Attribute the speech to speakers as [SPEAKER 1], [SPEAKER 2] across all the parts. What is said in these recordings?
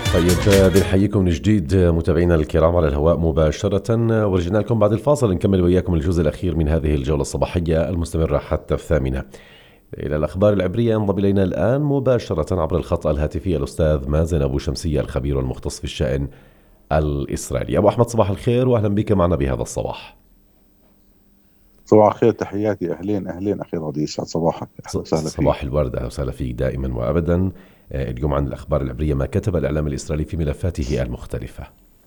[SPEAKER 1] طيب بنحييكم من جديد متابعينا الكرام على الهواء مباشرة، ورجعنا لكم بعد الفاصل نكمل وياكم الجزء الأخير من هذه الجولة الصباحية المستمرة حتى 8. إلى الأخبار العبرية ينضم إلينا الآن مباشرة عبر الخط الهاتفي الأستاذ مازن أبو شمسية الخبير المختص في الشأن الإسرائيلي. أبو أحمد صباح الخير وأهلا بك معنا بهذا الصباح.
[SPEAKER 2] صباح الخير، تحياتي. أهلين أخي رضي، يسعد صباحك، أهلا وسهلا
[SPEAKER 1] صباح
[SPEAKER 2] فيك.
[SPEAKER 1] الورد، أهلا وسهلا فيك دائما وأبدا. اليوم عن الأخبار العبرية ما كتب الإعلام الإسرائيلي في ملفاته المختلفة.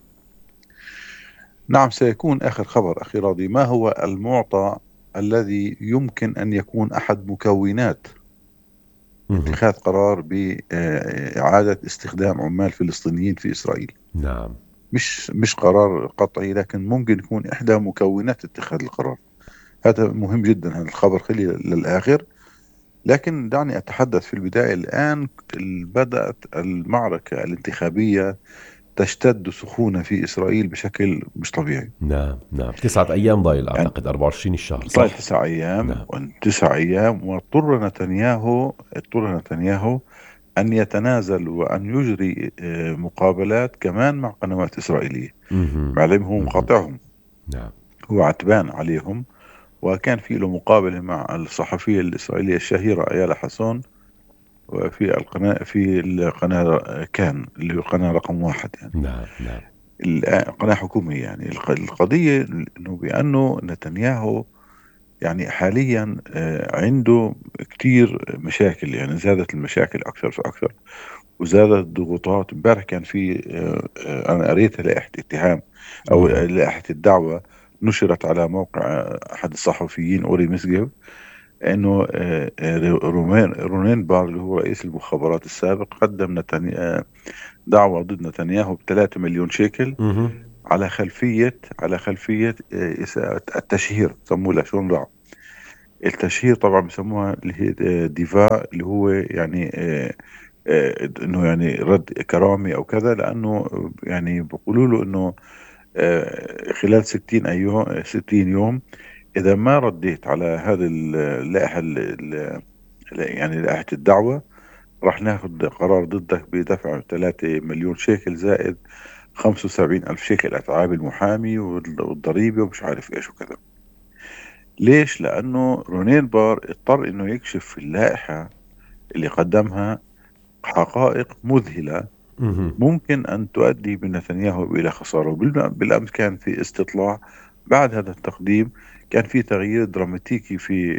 [SPEAKER 2] نعم، سيكون آخر خبر أخي راضي. ما هو المعطى الذي يمكن أن يكون أحد مكونات
[SPEAKER 1] مهم.
[SPEAKER 2] اتخاذ قرار بإعادة استخدام عمال فلسطينيين في إسرائيل؟
[SPEAKER 1] نعم.
[SPEAKER 2] مش قرار قطعي، لكن ممكن يكون إحدى مكونات اتخاذ القرار. هذا مهم جدا، هذا الخبر خلي للآخر. لكن دعني أتحدث في البداية. الآن بدأت المعركة الانتخابية تشتد سخونة في إسرائيل بشكل مش طبيعي.
[SPEAKER 1] نعم 9 أيام ضايل،
[SPEAKER 2] يعني
[SPEAKER 1] أعتقد 24 الشهر،
[SPEAKER 2] طيب
[SPEAKER 1] صح؟
[SPEAKER 2] 9 أيام،
[SPEAKER 1] نعم.
[SPEAKER 2] و9 أيام، اضطر نتنياهو أن يتنازل وأن يجري مقابلات كمان مع قنوات إسرائيلية،
[SPEAKER 1] مهم.
[SPEAKER 2] مع العلم هو
[SPEAKER 1] مهم.
[SPEAKER 2] مقاطعهم،
[SPEAKER 1] نعم.
[SPEAKER 2] هو عتبان عليهم. وكان في له مقابلة مع الصحفية الإسرائيلية الشهيرة أيالا حسون، في القناة كان اللي هو قناة رقم 1 يعني.
[SPEAKER 1] نعم.
[SPEAKER 2] قناة حكومية يعني. القضية إنه بأنه نتنياهو يعني حاليا عنده كتير مشاكل، يعني زادت المشاكل أكثر فأكثر، وزادت الضغوطات. امبارح كان في أنا قريت لائحة اتهام أو
[SPEAKER 1] مهم.
[SPEAKER 2] لائحة الدعوة، نشرت على موقع أحد الصحفيين أوري مسجف، إنه رونين بار اللي هو رئيس المخابرات السابق قدم دعوة ضد نتنياهو ب3 مليون شيكل
[SPEAKER 1] مهم.
[SPEAKER 2] على خلفية إساءة التشهير، سموه له شلون راح التشهير. طبعا بسموها اللي هي ديفا، اللي هو يعني انه يعني رد كرامي او كذا، لانه يعني بيقولوا له انه خلال 60 يوم اذا ما رديت على هذه اللائحة يعني لائحة الدعوة، راح ناخذ قرار ضدك بدفع 3 مليون شيكل زائد 75 ألف شيكل أتعاب المحامي والضريبة ومش عارف إيش وكذا. ليش؟ لأنه رونين بار اضطر إنه يكشف في اللائحة اللي قدمها حقائق مذهلة
[SPEAKER 1] مهم.
[SPEAKER 2] ممكن أن تؤدي بنتنياهو إلى خسارة. بالأمس كان في استطلاع بعد هذا التقديم، كان في تغيير دراماتيكي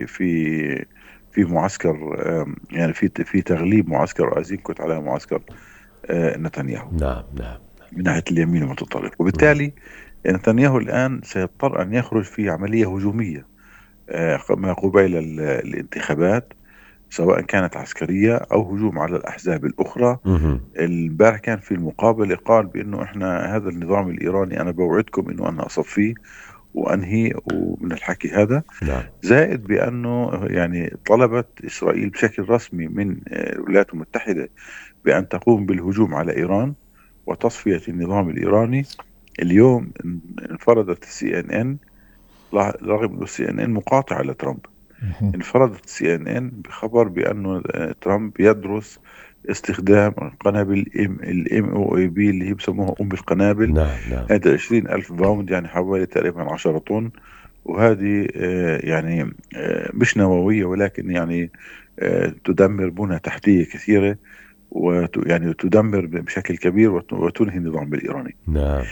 [SPEAKER 2] في معسكر يعني في تغليب معسكر أيزنكوت على معسكر نتنياهو
[SPEAKER 1] نعم.
[SPEAKER 2] من ناحية اليمين المتطرف.
[SPEAKER 1] مهم.
[SPEAKER 2] وبالتالي نتنياهو الآن سيضطر أن يخرج في عملية هجومية ما قبيل الانتخابات، سواء كانت عسكرية أو هجوم على الأحزاب الأخرى.
[SPEAKER 1] مهم.
[SPEAKER 2] البارح كان في المقابلة قال بأنه إحنا هذا النظام الإيراني أنا بوعدكم أنه أنا أصفيه وأنهي ومن الحكي هذا.
[SPEAKER 1] نعم.
[SPEAKER 2] زائد بأنه يعني طلبت إسرائيل بشكل رسمي من الولايات المتحدة بأن تقوم بالهجوم على إيران وتصفية النظام الإيراني. اليوم انفردت السي ان ان، رغم انه السي ان ان مقاطعة لترامب،
[SPEAKER 3] مهم.
[SPEAKER 2] انفردت السي ان ان بخبر بانه ترامب يدرس استخدام قنابل الام او اي بي اللي هي بسموها القنابل.
[SPEAKER 1] نعم.
[SPEAKER 2] هذا 20,000 باوند، يعني حوالي تقريبا 10 طن. وهذه يعني مش نووية، ولكن يعني تدمر بنى تحتية كثيرة، ويعني تدمر بشكل كبير وتنهي النظام الإيراني.
[SPEAKER 1] نعم.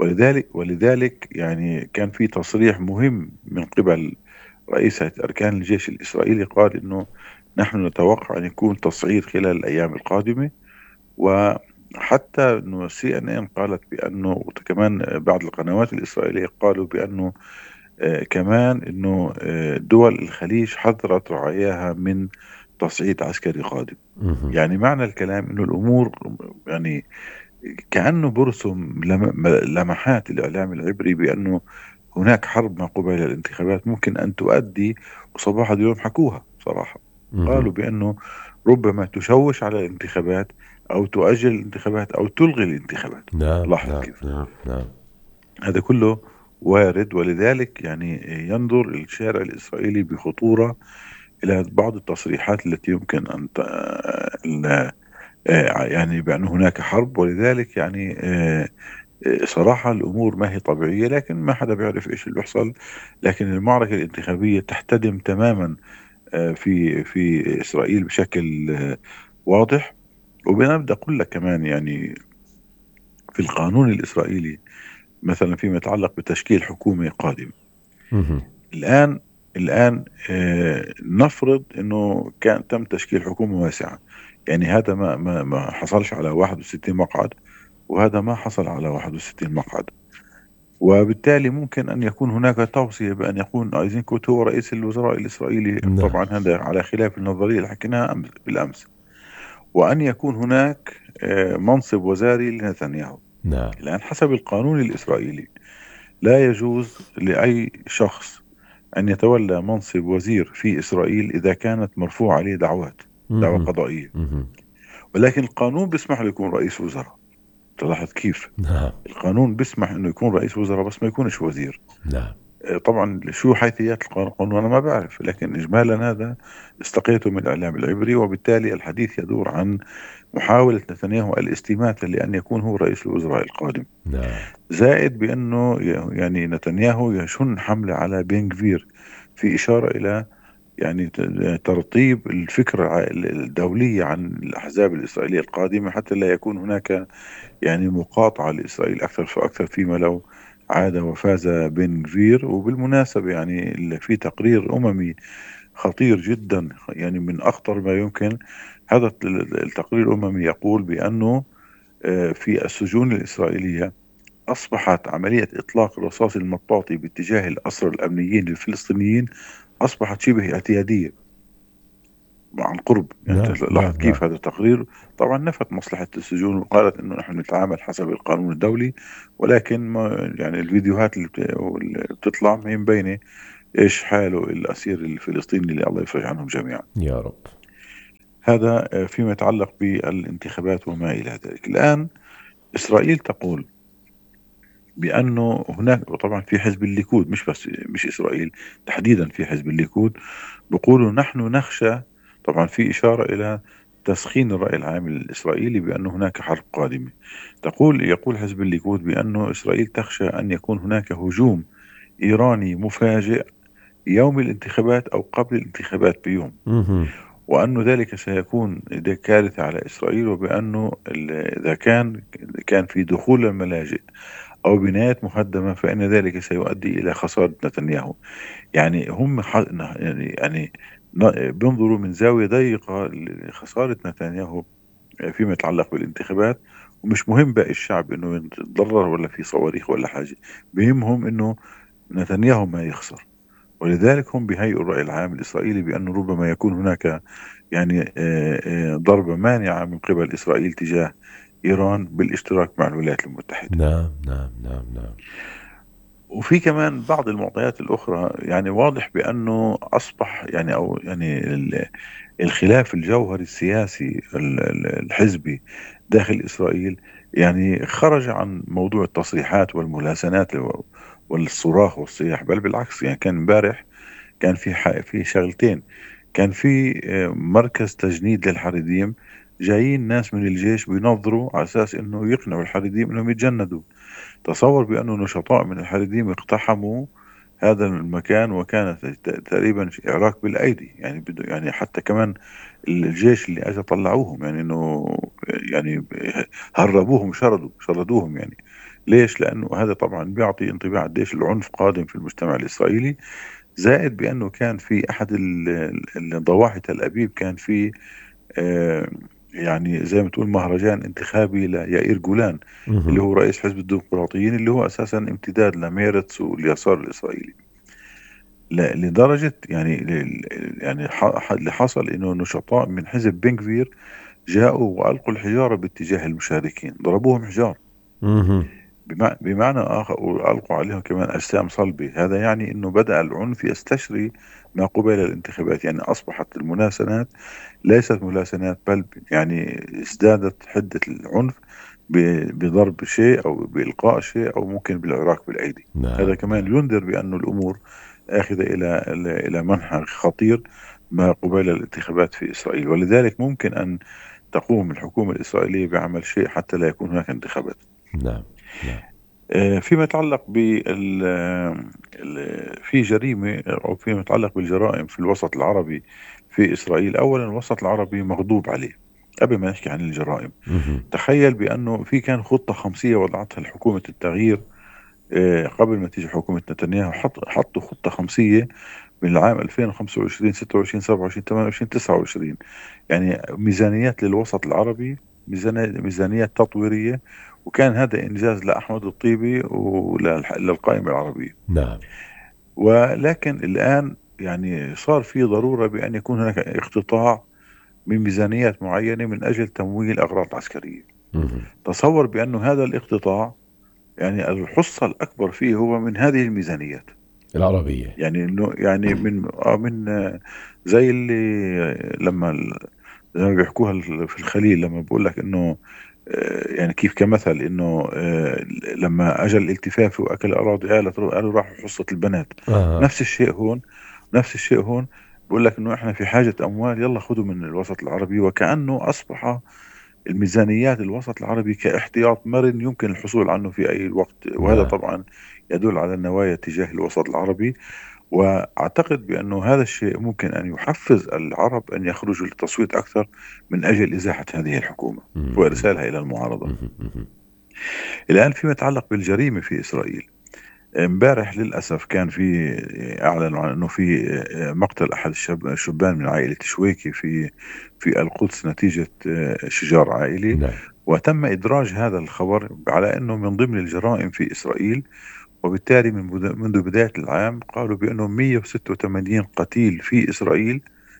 [SPEAKER 2] ولذلك يعني كان في تصريح مهم من قبل رئيسة أركان الجيش الإسرائيلي، قال إنه نحن نتوقع أن يكون تصعيد خلال الأيام القادمة. وحتى إنه سي إن إن قالت بأنه، وكمان بعض القنوات الإسرائيلية قالوا بأنه كمان إنه دول الخليج حذرت رعاياها من تصعيد عسكري قادم.
[SPEAKER 1] مهم.
[SPEAKER 2] يعني معنى الكلام إنه الأمور يعني كأنه برسم لمحات الإعلام العبري بأنه هناك حرب ما قبيل الانتخابات ممكن أن تؤدي، وصباح اليوم حكوها صراحة،
[SPEAKER 1] مهم.
[SPEAKER 2] قالوا بأنه ربما تشوش على الانتخابات أو تؤجل الانتخابات أو تلغي الانتخابات.
[SPEAKER 1] نعم.
[SPEAKER 2] لاحظ
[SPEAKER 1] نعم.
[SPEAKER 2] كيف
[SPEAKER 1] نعم. نعم.
[SPEAKER 2] هذا كله وارد. ولذلك يعني ينظر الشارع الإسرائيلي بخطورة إلى بعض التصريحات التي يمكن أن يعني بأن هناك حرب، ولذلك يعني صراحة الأمور ما هي طبيعية، لكن ما حدا بيعرف إيش اللي بيحصل. لكن المعركة الانتخابية تحتدم تماما في إسرائيل بشكل واضح. وبنبدأ أقول لك كمان يعني في القانون الإسرائيلي مثلا فيما يتعلق بتشكيل حكومة قادمة.
[SPEAKER 1] مهم.
[SPEAKER 2] الآن الآن نفرض إنه كان تم تشكيل حكومة واسعة، يعني هذا ما حصلش على 61 مقعد، وهذا ما حصل على 61 مقعد. وبالتالي ممكن أن يكون هناك توصية بأن يكون أيزنكوت هو رئيس الوزراء الإسرائيلي.
[SPEAKER 1] نعم.
[SPEAKER 2] طبعا هذا على خلاف النظرية اللي حكيناها بالأمس. وأن يكون هناك منصب وزاري لنتنياهو.
[SPEAKER 1] نعم.
[SPEAKER 2] الآن حسب القانون الإسرائيلي لا يجوز لأي شخص أن يتولى منصب وزير في إسرائيل إذا كانت مرفوع عليه دعوة
[SPEAKER 1] مهم.
[SPEAKER 2] قضائية.
[SPEAKER 1] مهم.
[SPEAKER 2] ولكن القانون بيسمح له يكون رئيس وزراء. تلاحظ كيف
[SPEAKER 1] نعم.
[SPEAKER 2] القانون بيسمح انه يكون رئيس وزراء بس ما يكونش وزير.
[SPEAKER 1] نعم.
[SPEAKER 2] طبعا شو حيثيات القانون انا ما بعرف، لكن اجمالا هذا استقيته من الاعلام العبري. وبالتالي الحديث يدور عن محاولة نتنياهو الاستماتة لأن يكون هو رئيس الوزراء القادم.
[SPEAKER 1] نعم.
[SPEAKER 2] زائد بأنه يعني نتنياهو يشن حملة على بن غفير في إشارة إلى يعني ترطيب الفكرة الدولية عن الأحزاب الإسرائيلية القادمة، حتى لا يكون هناك يعني مقاطعة لإسرائيل أكثر فأكثر فيما لو عاد وفاز بن غفير. وبالمناسبة يعني في تقرير أممي خطير جدا، يعني من أخطر ما يمكن. هذا التقرير الأممي يقول بأنه في السجون الإسرائيلية أصبحت عملية إطلاق الرصاص المطاطي باتجاه الأسرى الأمنيين الفلسطينيين أصبحت شبه اعتيادية عن قرب. يعني
[SPEAKER 1] نعم.
[SPEAKER 2] لاحظ
[SPEAKER 1] نعم.
[SPEAKER 2] كيف
[SPEAKER 1] نعم.
[SPEAKER 2] هذا التقرير طبعا نفت مصلحة السجون وقالت انه نحن نتعامل حسب القانون الدولي. ولكن ما يعني الفيديوهات اللي بتطلع ما هي مبينة ايش حاله الاسير الفلسطيني اللي الله يفرج عنهم جميعا.
[SPEAKER 1] يا رب.
[SPEAKER 2] هذا فيما يتعلق بالانتخابات وما الى ذلك. الان اسرائيل تقول بانه هناك، وطبعا في حزب الليكود مش بس مش اسرائيل، تحديدا في حزب الليكود بيقولوا نحن نخشى. طبعا في إشارة إلى تسخين الرأي العام الإسرائيلي بأن هناك حرب قادمة. يقول حزب الليكود بأنه إسرائيل تخشى أن يكون هناك هجوم إيراني مفاجئ يوم الانتخابات أو قبل الانتخابات بيوم،
[SPEAKER 1] مهم.
[SPEAKER 2] وأن ذلك سيكون كارثة على إسرائيل. وبأنه إذا كان في دخول الملاجئ أو بنايات مهدمة فإن ذلك سيؤدي إلى خسارة نتنياهو. يعني هم يعني بينظروا من زاوية ضيقة لخسارة نتنياهو فيما يتعلق بالانتخابات. ومش مهم باقي الشعب انه يتضرر ولا في صواريخ ولا حاجة، بهمهم انه نتنياهو ما يخسر. ولذلك هم بيهيئوا الرأي العام الإسرائيلي بأنه ربما يكون هناك يعني ضربة مانعة من قبل إسرائيل تجاه إيران بالاشتراك مع الولايات المتحدة.
[SPEAKER 1] نعم. نعم. نعم. نعم.
[SPEAKER 2] وفي كمان بعض المعطيات الأخرى. يعني واضح بأنه أصبح يعني أو يعني الخلاف الجوهري السياسي الحزبي داخل إسرائيل يعني خرج عن موضوع التصريحات والملاسنات والصراخ والصياح، بل بالعكس. يعني كان امبارح كان في شغلتين. كان في مركز تجنيد للحريديم، جايين ناس من الجيش بينظروا على أساس إنه يقنعوا الحريديم إنهم يتجندوا. تصور بأنه نشطاء من الحريديم اقتحموا هذا المكان، وكانت تقريبا إعراك بالأيدي. يعني يعني حتى كمان الجيش اللي اجى طلعوهم، يعني انه يعني هربوهم، شردوهم يعني. ليش؟ لانه هذا طبعا بيعطي انطباع قديش العنف قادم في المجتمع الاسرائيلي. زائد بانه كان في احد ضواحي تل ابيب كان في آه، يعني زي ما تقول مهرجان انتخابي ليائير جولان اللي
[SPEAKER 1] مهم.
[SPEAKER 2] هو رئيس حزب الديمقراطيين، اللي هو اساسا امتداد لميرتس واليسار الاسرائيلي. لدرجة يعني يعني اللي حصل انه نشطاء من حزب بن غفير جاءوا والقوا الحجارة باتجاه المشاركين، ضربوهم حجار.
[SPEAKER 1] مهم.
[SPEAKER 2] بمعنى اخر والقوا عليهم كمان اجسام صلبة. هذا يعني انه بدأ العنف يستشري ما قبيل الانتخابات. يعني اصبحت الملاسنات ليست ملاسنات، بل يعني ازدادت حدة العنف بضرب شيء او بإلقاء شيء او ممكن بالعراك بالايدي. هذا
[SPEAKER 1] نعم.
[SPEAKER 2] كمان
[SPEAKER 1] نعم.
[SPEAKER 2] ينذر بأن الامور آخذة إلى منحى خطير ما قبيل الانتخابات في إسرائيل. ولذلك ممكن أن تقوم الحكومة الإسرائيلية بعمل شيء حتى لا يكون هناك انتخابات.
[SPEAKER 1] نعم نعم.
[SPEAKER 2] فيما يتعلق في جريمة أو فيما يتعلق بالجرائم في الوسط العربي في إسرائيل، أولا الوسط العربي مغضوب عليه. قبل ما نحكي عن الجرائم، تخيل بأنه كان خطة خمسية وضعتها الحكومة التغيير قبل ما تيجي حكومة نتنياهو. حطوا خطة خمسية من العام 2025 26 27 28 29، يعني ميزانيات للوسط العربي، ميزانيات تطويرية، وكان هذا إنجاز لأحمد الطيبي وللقائمة العربية.
[SPEAKER 1] نعم.
[SPEAKER 2] ولكن الآن يعني صار في ضرورة بأن يكون هناك اقتطاع من ميزانيات معينة من أجل تمويل أغراض عسكرية. تصور بأنه هذا الاقتطاع يعني الحصة الأكبر فيه هو من هذه الميزانيات
[SPEAKER 1] العربية،
[SPEAKER 2] يعني إنه يعني من زي اللي لما زي ما بيحكوها في الخليل، لما بقول لك إنه يعني كيف كمثل إنه لما أجى الالتفاف وأكل الأراضي قالوا راحوا حصة البنات. نفس الشيء هون بقول لك إنه إحنا في حاجة أموال، يلا خذوا من الوسط العربي، وكأنه أصبح الميزانيات الوسط العربي كاحتياط مرن يمكن الحصول عنه في أي وقت. وهذا طبعا يدل على النوايا تجاه الوسط العربي، وأعتقد بأنه هذا الشيء ممكن أن يحفز العرب أن يخرجوا للتصويت أكثر من أجل إزاحة هذه الحكومة وإرسالها إلى المعارضة. الآن فيما يتعلق بالجريمة في إسرائيل، امبارح للأسف كان في أعلن عن أنه في مقتل أحد الشبان من عائلة شويكي في القدس نتيجة شجار عائلي.
[SPEAKER 1] نعم.
[SPEAKER 2] وتم إدراج هذا الخبر على أنه من ضمن الجرائم في إسرائيل، وبالتالي منذ بداية العام قالوا بأنه 186 قتيل في إسرائيل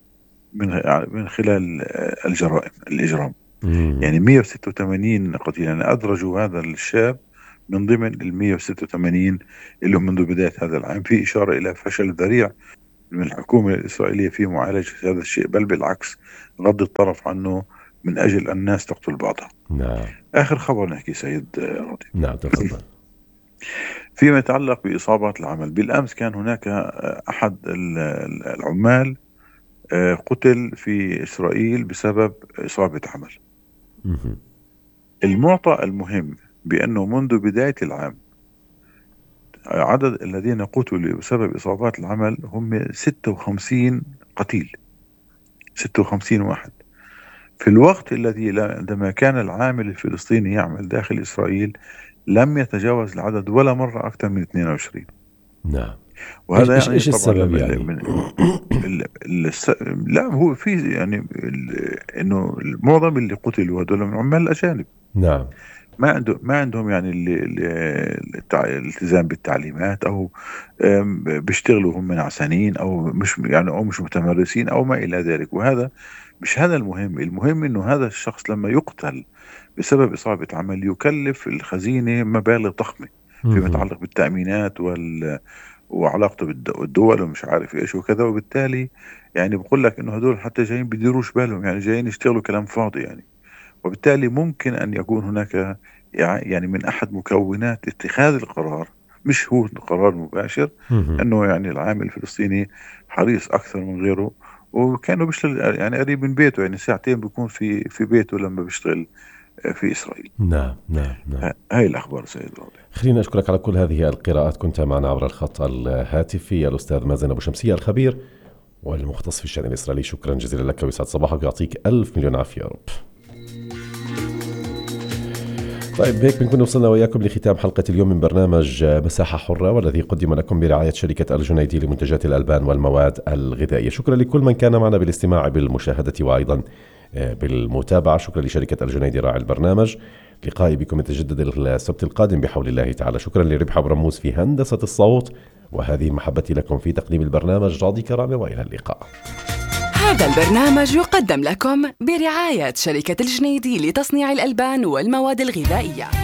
[SPEAKER 2] من خلال الإجرام. يعني 186 قتيل، يعني أدرجوا هذا الشاب من ضمن ال 186 اللي هم منذ بداية هذا العام، في إشارة إلى فشل ذريع من الحكومة الإسرائيلية في معالجة هذا الشيء، بل بالعكس غض الطرف عنه من أجل الناس تقتل بعضها.
[SPEAKER 1] نعم.
[SPEAKER 2] آخر خبر نحكي سيد راضي.
[SPEAKER 1] نعم تفضل.
[SPEAKER 2] فيما يتعلق بإصابات العمل، بالأمس كان هناك أحد العمال قتل في إسرائيل بسبب إصابة عمل. المعطى المهم بأنه منذ بداية العام عدد الذين قتلوا بسبب إصابات العمل هم 56 قتيل، 56 واحد، في الوقت الذي عندما كان العامل الفلسطيني يعمل داخل إسرائيل لم يتجاوز العدد ولا مرة أكثر من 22.
[SPEAKER 1] نعم.
[SPEAKER 2] وهذا يعني
[SPEAKER 1] إيش السبب يعني؟
[SPEAKER 2] لا هو في يعني إنه معظم اللي قتلوا هذول من عمال الأجانب.
[SPEAKER 1] نعم.
[SPEAKER 2] ما عندهم يعني الالتزام بالتعليمات، او بيشتغلوا هم نعسانين، او مش يعني او مش متمرسين او ما الى ذلك. وهذا مش هذا المهم. المهم انه هذا الشخص لما يقتل بسبب إصابة عمل يكلف الخزينة مبالغ ضخمة فيما يتعلق بالتأمينات وعلاقته بالدول ومش عارف ايش وكذا. وبالتالي يعني بقول لك انه هدول حتى جايين بيديروش بالهم، يعني جايين يشتغلوا كلام فاضي يعني. وبالتالي ممكن أن يكون هناك يعني من أحد مكونات اتخاذ القرار، مش هو قرار مباشر، أنه يعني العامل الفلسطيني حريص أكثر من غيره، وكانوا بيشتغل يعني قريب من بيته، يعني ساعتين بيكون في بيته لما بيشتغل في إسرائيل.
[SPEAKER 1] نعم.
[SPEAKER 2] هاي الأخبار سيد راضي.
[SPEAKER 1] خلينا أشكرك على كل هذه القراءات. كنت معنا عبر الخط الهاتفي الأستاذ مازن أبو شمسية، الخبير والمختص في الشأن الإسرائيلي. شكرا جزيلا لك ويسعد صباحك ويعطيك ألف مليون عافية يا رب. طيب هيك بنكون وصلنا وإياكم لختام حلقة اليوم من برنامج مساحة حرة، والذي قدم لكم برعاية شركة الجنيدي لمنتجات الألبان والمواد الغذائية. شكرا لكل من كان معنا بالاستماع بالمشاهدة وأيضا بالمتابعة. شكرا لشركة الجنيدي راعي البرنامج. لقائي بكم يتجدد السبت القادم بحول الله تعالى. شكرا لربح برموس في هندسة الصوت، وهذه محبتي لكم في تقديم البرنامج. راضي كرامة، وإلى اللقاء.
[SPEAKER 3] هذا البرنامج يقدم لكم برعاية شركة الجنيدي لتصنيع الألبان والمواد الغذائية.